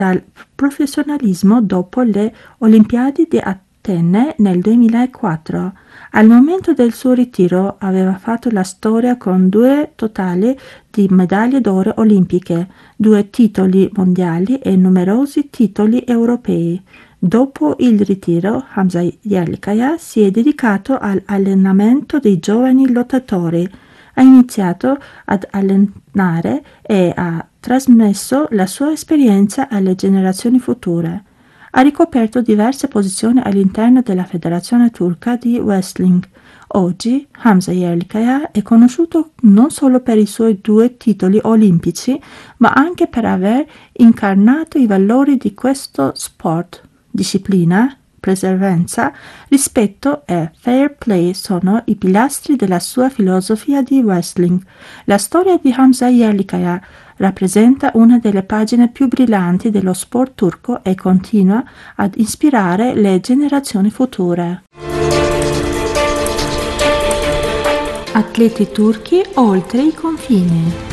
dal professionalismo dopo le Olimpiadi di Atene nel 2004. Al momento del suo ritiro aveva fatto la storia con 2 totali di medaglie d'oro olimpiche, 2 titoli mondiali e numerosi titoli europei. Dopo il ritiro, Hamza Yerlikaya si è dedicato all'allenamento dei giovani lottatori. Ha iniziato ad allenare e ha trasmesso la sua esperienza alle generazioni future. Ha ricoperto diverse posizioni all'interno della Federazione Turca di Wrestling. Oggi Hamza Yerlikaya è conosciuto non solo per i suoi 2 titoli olimpici, ma anche per aver incarnato i valori di questo sport. Disciplina, perseveranza, rispetto e fair play sono i pilastri della sua filosofia di wrestling. La storia di Hamza Yerlikaya rappresenta una delle pagine più brillanti dello sport turco e continua ad ispirare le generazioni future. Atleti turchi oltre i confini.